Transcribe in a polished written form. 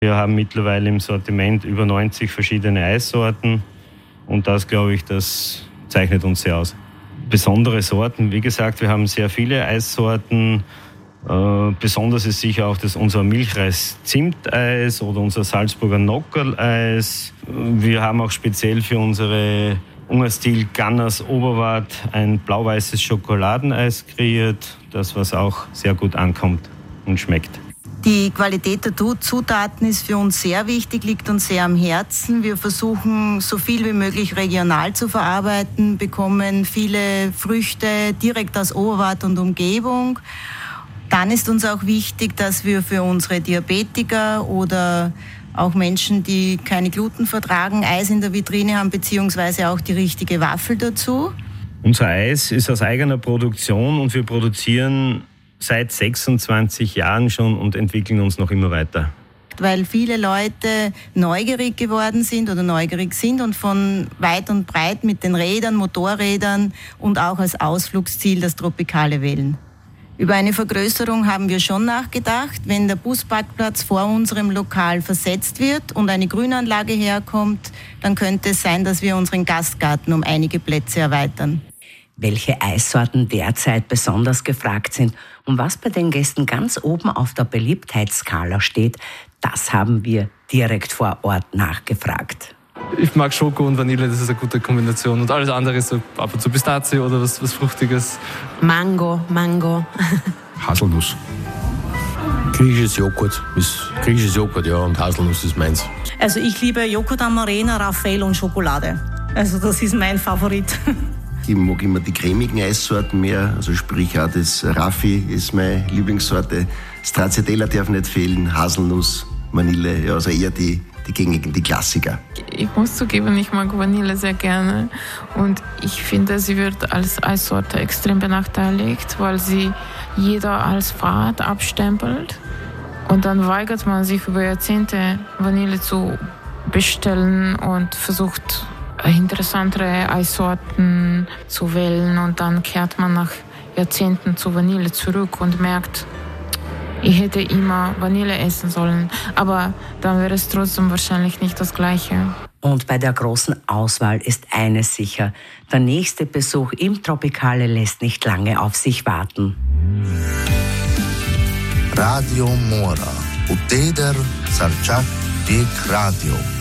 Wir haben mittlerweile im Sortiment über 90 verschiedene Eissorten und das, glaube ich, das zeichnet uns sehr aus. Besondere Sorten, wie gesagt, wir haben sehr viele Eissorten. Besonders ist sicher auch unser Milchreis-Zimteis oder unser Salzburger Nockerl-Eis. Wir haben auch speziell für unsere Ungerstil Ganners Oberwart ein blau-weißes Schokoladeneis kreiert, das was auch sehr gut ankommt und schmeckt. Die Qualität der Zutaten ist für uns sehr wichtig, liegt uns sehr am Herzen. Wir versuchen, so viel wie möglich regional zu verarbeiten, bekommen viele Früchte direkt aus Oberwart und Umgebung. Dann ist uns auch wichtig, dass wir für unsere Diabetiker oder auch Menschen, die keine Gluten vertragen, Eis in der Vitrine haben, beziehungsweise auch die richtige Waffel dazu. Unser Eis ist aus eigener Produktion und wir produzieren seit 26 Jahren schon und entwickeln uns noch immer weiter. Weil viele Leute neugierig geworden sind oder neugierig sind und von weit und breit mit den Rädern, Motorrädern und auch als Ausflugsziel das Tropicale wählen. Über eine Vergrößerung haben wir schon nachgedacht. Wenn der Busparkplatz vor unserem Lokal versetzt wird und eine Grünanlage herkommt, dann könnte es sein, dass wir unseren Gastgarten um einige Plätze erweitern. Welche Eissorten derzeit besonders gefragt sind und was bei den Gästen ganz oben auf der Beliebtheitsskala steht, das haben wir direkt vor Ort nachgefragt. Ich mag Schoko und Vanille, das ist eine gute Kombination. Und alles andere ist so ab und zu Pistazie oder was Fruchtiges. Mango. Haselnuss. Griechisches Joghurt, ja, und Haselnuss ist meins. Also ich liebe Joghurt Amarena, Raffaello und Schokolade. Also das ist mein Favorit. Ich mag immer die cremigen Eissorten mehr, also sprich auch das Raffi ist meine Lieblingssorte. Stracciatella darf nicht fehlen, Haselnuss, Vanille, ja, also eher die gängigen, die Klassiker. Ich muss zugeben, ich mag Vanille sehr gerne und ich finde, sie wird als Eissorte extrem benachteiligt, weil sie jeder als fad abstempelt und dann weigert man sich über Jahrzehnte Vanille zu bestellen und versucht interessantere Eissorten zu wählen und dann kehrt man nach Jahrzehnten zu Vanille zurück und merkt, ich hätte immer Vanille essen sollen, aber dann wäre es trotzdem wahrscheinlich nicht das Gleiche. Und bei der großen Auswahl ist eines sicher: Der nächste Besuch im Tropicale lässt nicht lange auf sich warten. Radio Mora. Uteder Sarchak Dik Radio.